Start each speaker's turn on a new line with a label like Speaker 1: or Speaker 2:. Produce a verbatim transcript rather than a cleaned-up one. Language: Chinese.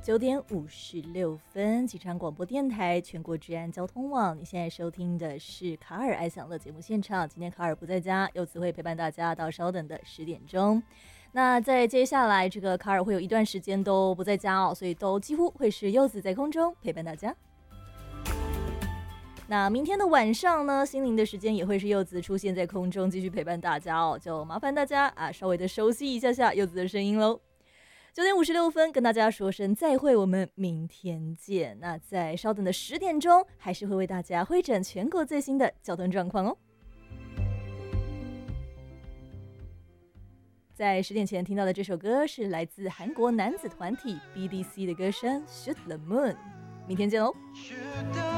Speaker 1: 九点五十六分，机场广播电台全国治安交通网。你现在收听的是卡尔爱享乐节目现场。今天卡尔不在家，柚子会陪伴大家到稍等的十点钟。那在接下来，这个卡尔会有一段时间都不在家哦，所以都几乎会是柚子在空中陪伴大家。那明天的晚上呢，心灵的时间也会是柚子出现在空中，继续陪伴大家哦。就麻烦大家啊，稍微的熟悉一下下柚子的声音喽。九点五十六分，跟大家说声再会，我们明天见。那在稍等的十点钟，还是会为大家会诊全国最新的交通状况哦。在十点前听到的这首歌是来自韩国男子团体 B D C 的歌声《Shoot the Moon》，明天见哦。